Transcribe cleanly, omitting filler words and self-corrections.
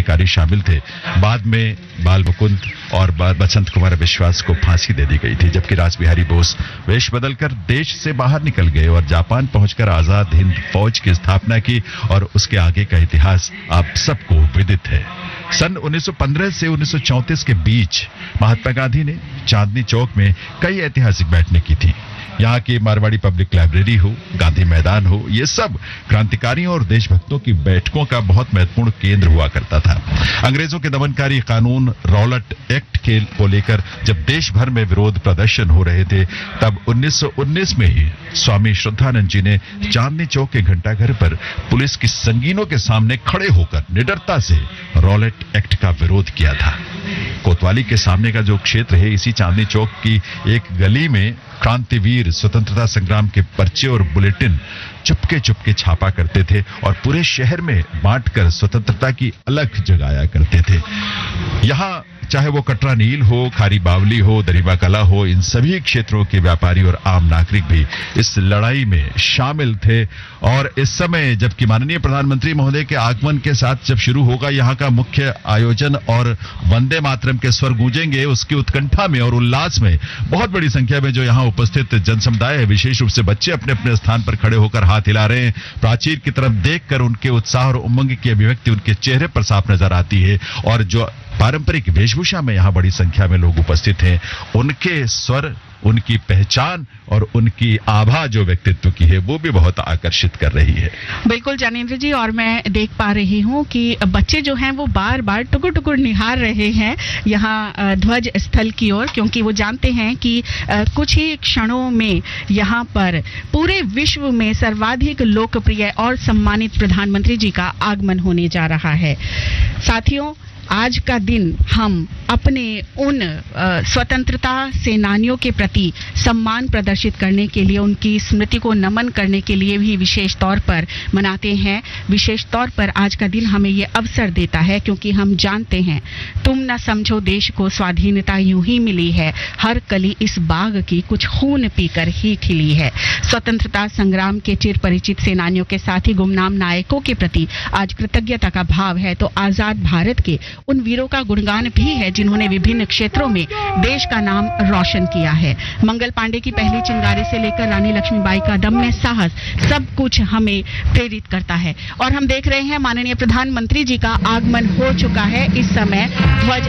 क्रांतिकारी शामिल थे। बाद में बाल मुकुंद और बसंत कुमार विश्वास को फांसी दे दी गई थी, जबकि रासबिहारी बोस वेश बदलकर देश से बाहर निकल गए और जापान पहुंचकर आजाद हिंद फौज की स्थापना की, और उसके आगे का इतिहास आप सबको विदित है। सन 1915 से 1934 के बीच महात्मा गांधी ने चांदनी चौक में कई ऐतिहासिक बैठकें की थी। यहाँ की मारवाड़ी पब्लिक लाइब्रेरी हो, गांधी मैदान हो, ये सब क्रांतिकारियों और देशभक्तों की बैठकों का बहुत महत्वपूर्ण केंद्र हुआ करता था। अंग्रेजों के दमनकारी कानून रॉलेट एक्ट को लेकर जब देश भर में विरोध प्रदर्शन हो रहे थे, तब 1919 में ही स्वामी श्रद्धानंद जी ने चांदनी चौक के घंटाघर पर पुलिस की संगीनों के सामने खड़े होकर निडरता से रॉलेट एक्ट का विरोध किया था। कोतवाली के सामने का जो क्षेत्र है, इसी चांदनी चौक की एक गली में क्रांतिवीर स्वतंत्रता संग्राम के पर्चे और बुलेटिन चुपके चुपके छापा करते थे और पूरे शहर में बांटकर स्वतंत्रता की अलख जगाया करते थे। यहाँ चाहे वो कटरा नील हो, खारी बावली हो, दरिबा कला हो, इन सभी क्षेत्रों के व्यापारी और आम नागरिक भी इस लड़ाई में शामिल थे। और इस समय जबकि माननीय प्रधानमंत्री महोदय के आगमन के साथ जब शुरू होगा यहाँ का मुख्य आयोजन और वंदे मातरम के स्वर गूंजेंगे, उसकी उत्कंठा में और उल्लास में बहुत बड़ी संख्या में जो यहाँ उपस्थित जनसमुदाय है, विशेष रूप से बच्चे अपने अपने स्थान पर खड़े होकर हाथ हिला रहे हैं। प्राचीर की तरफ देखकर उनके उत्साह और उमंग की अभिव्यक्ति उनके चेहरे पर साफ नजर आती है, और जो पारंपरिक वेशभूषा में यहां बड़ी संख्या में लोग उपस्थित हैं, उनके स्वर, उनकी पहचान और उनकी आभा जो व्यक्तित्व की है, वो भी बहुत आकर्षित कर रही है। बिल्कुल ज्ञानेंद्र जी, और मैं देख पा रही हूं कि बच्चे जो हैं वो बार बार टुकुर टुकुर निहार रहे हैं यहाँ ध्वज स्थल की ओर, क्योंकि वो जानते हैं कि कुछ ही क्षणों में यहाँ पर पूरे विश्व में सर्वाधिक लोकप्रिय और सम्मानित प्रधानमंत्री जी का आगमन होने जा रहा है। साथियों, आज का दिन हम अपने उन स्वतंत्रता सेनानियों के प्रति सम्मान प्रदर्शित करने के लिए, उनकी स्मृति को नमन करने के लिए भी विशेष तौर पर मनाते हैं। विशेष तौर पर आज का दिन हमें ये अवसर देता है, क्योंकि हम जानते हैं तुम न समझो देश को स्वाधीनता यूं ही मिली है, हर कली इस बाग की कुछ खून पीकर ही खिली है। स्वतंत्रता संग्राम के चिर परिचित सेनानियों के साथ ही गुमनाम नायकों के प्रति आज कृतज्ञता का भाव है, तो आजाद भारत के उन वीरों का गुणगान भी है जिन्होंने विभिन्न क्षेत्रों में देश का नाम रोशन किया है। मंगल पांडे की पहली चिंगारी से लेकर रानी लक्ष्मीबाई का दम्य साहस, सब कुछ हमें प्रेरित करता है। और हम देख रहे हैं माननीय प्रधानमंत्री जी का आगमन हो चुका है। इस समय ध्वज